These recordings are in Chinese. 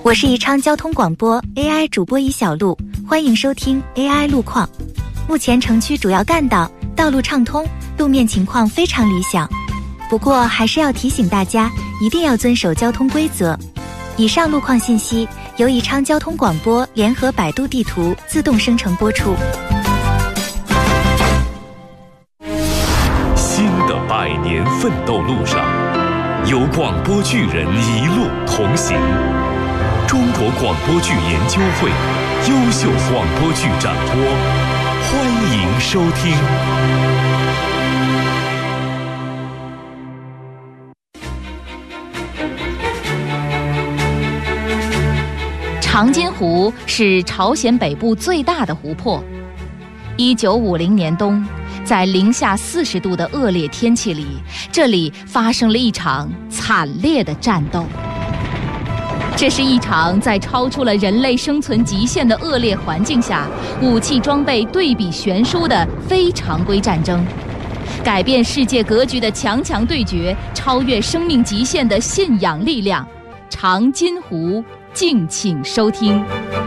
我是宜昌交通广播 AI 主播宜小璐，欢迎收听 AI 路况。目前城区主要干道道路畅通，路面情况非常理想。不过还是要提醒大家，一定要遵守交通规则。以上路况信息由宜昌交通广播联合百度地图自动生成播出。 新的100年奋斗路上，有广播剧人一路同行。中国广播剧研究会优秀广播剧展播，欢迎收听。 长津湖是朝鲜北部最大的湖泊。1950年冬，在零下40度的恶劣天气里，这里发生了一场惨烈的战斗。这是一场在超出了人类生存极限的恶劣环境下，武器装备对比悬殊的非常规战争，改变世界格局的强强对决，超越生命极限的信仰力量。长津湖，敬请收听。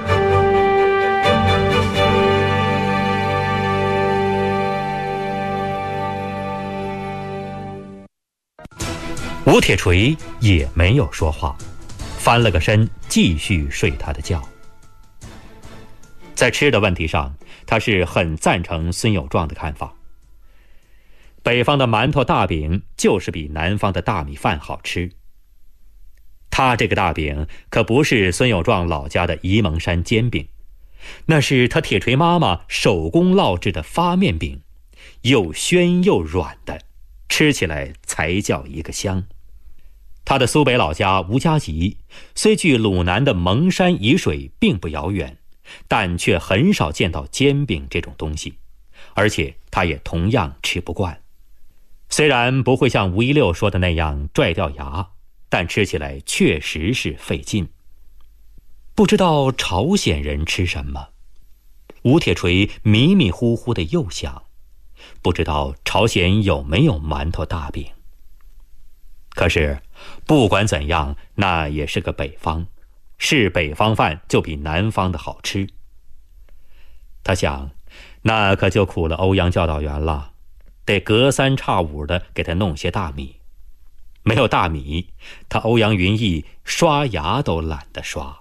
吴铁锤也没有说话，翻了个身，继续睡他的觉。在吃的问题上，他是很赞成孙有壮的看法。北方的馒头大饼就是比南方的大米饭好吃。他这个大饼可不是孙有壮老家的沂蒙山煎饼，那是他铁锤妈妈手工烙制的发面饼，又暄又软的，吃起来才叫一个香。他的苏北老家吴家集虽距鲁南的蒙山沂水并不遥远，但却很少见到煎饼这种东西，而且他也同样吃不惯。虽然不会像吴一六说的那样拽掉牙，但吃起来确实是费劲。不知道朝鲜人吃什么？吴铁锤迷迷糊糊的又想，不知道朝鲜有没有馒头大饼。可是不管怎样，那也是个北方，是北方饭就比南方的好吃。他想，那可就苦了欧阳教导员了，得隔三差五的给他弄些大米。没有大米，他欧阳云逸刷牙都懒得刷。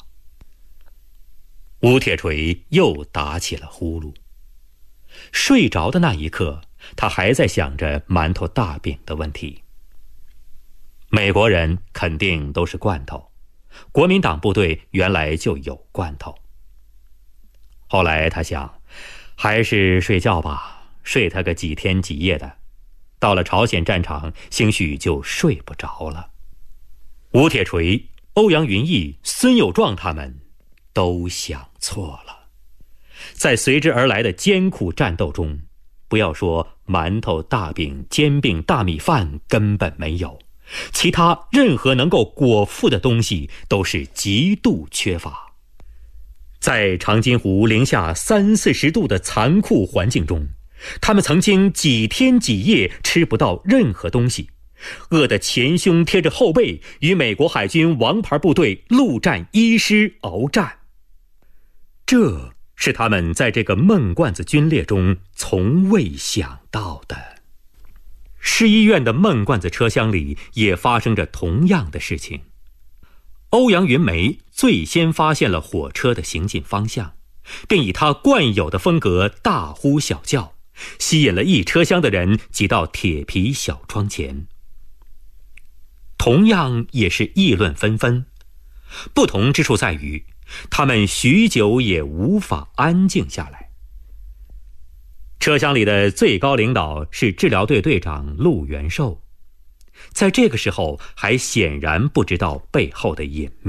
吴铁锤又打起了呼噜。睡着的那一刻，他还在想着馒头大饼的问题。美国人肯定都是罐头，国民党部队原来就有罐头。后来他想，还是睡觉吧，睡他个几天几夜的，到了朝鲜战场，兴许就睡不着了。吴铁锤、欧阳云逸、孙有壮他们都想错了。在随之而来的艰苦战斗中，不要说馒头、大饼、煎饼、大米饭根本没有，其他任何能够果腹的东西都是极度缺乏。在长津湖零下30-40度的残酷环境中，他们曾经几天几夜吃不到任何东西，饿得前胸贴着后背，与美国海军王牌部队陆战一师鏖战。这是他们在这个闷罐子军列中从未想到的。市医院的闷罐子车厢里也发生着同样的事情。欧阳云梅最先发现了火车的行进方向，并以他惯有的风格大呼小叫，吸引了一车厢的人挤到铁皮小窗前。同样也是议论纷纷，不同之处在于，他们许久也无法安静下来。车厢里的最高领导是治疗队队长陆元寿，在这个时候还显然不知道背后的隐秘。